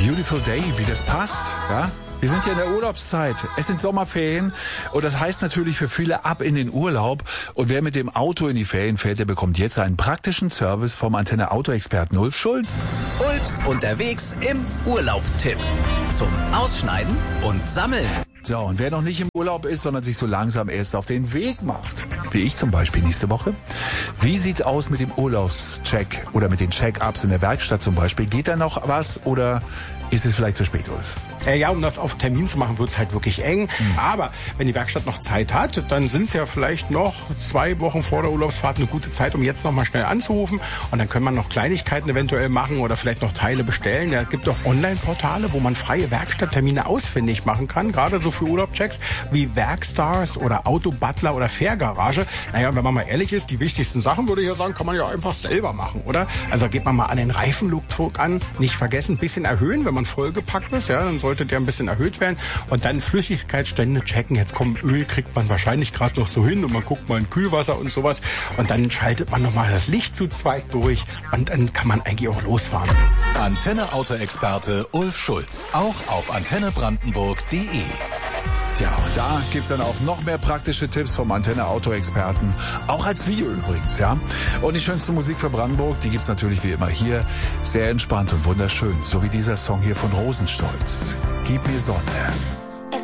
Beautiful Day, wie das passt, ja? Wir sind ja in der Urlaubszeit. Es sind Sommerferien und das heißt natürlich für viele ab in den Urlaub. Und wer mit dem Auto in die Ferien fährt, der bekommt jetzt einen praktischen Service vom Antenne Auto-Experten Ulf Schulz. Ulfs unterwegs im Urlaub-Tipp. Zum Ausschneiden und Sammeln. So, und wer noch nicht im Urlaub ist, sondern sich so langsam erst auf den Weg macht, wie ich zum Beispiel nächste Woche. Wie sieht's aus mit dem Urlaubscheck oder mit den Check-ups in der Werkstatt zum Beispiel? Geht da noch was oder ist es vielleicht zu spät, Ulf? Ja, um das auf Termin zu machen, wird's halt wirklich eng. Aber wenn die Werkstatt noch Zeit hat, dann sind's ja vielleicht noch 2 Wochen vor der Urlaubsfahrt eine gute Zeit, um jetzt noch mal schnell anzurufen. Und dann können man noch Kleinigkeiten eventuell machen oder vielleicht noch Teile bestellen. Ja, es gibt auch Online-Portale, wo man freie Werkstatttermine ausfindig machen kann. Gerade so für Urlaubchecks wie Werkstars oder Autobutler oder Fairgarage. Naja, wenn man mal ehrlich ist, die wichtigsten Sachen, würde ich ja sagen, kann man ja einfach selber machen, oder? Also geht man mal an den Reifendruck an. Nicht vergessen, ein bisschen erhöhen, wenn man vollgepackt ist. Ja, dann sollte der ein bisschen erhöht werden und dann Flüssigkeitsstände checken. Jetzt kommt Öl, kriegt man wahrscheinlich gerade noch so hin und man guckt mal in Kühlwasser und sowas und dann schaltet man nochmal das Licht zu zweit durch und dann kann man eigentlich auch losfahren. Antenne Auto-Experte Ulf Schulz, auch auf antennebrandenburg.de. Tja, und da gibt's dann auch noch mehr praktische Tipps vom Antenne Auto-Experten. Auch als Video übrigens, ja. Und die schönste Musik für Brandenburg, die gibt's natürlich wie immer hier. Sehr entspannt und wunderschön. So wie dieser Song hier von Rosenstolz. Gib mir Sonne.